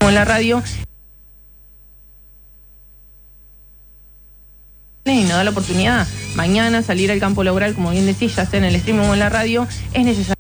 en la radio y nos da la oportunidad mañana salir al campo laboral, como bien decís, ya sea en el streaming o en la radio, es necesario.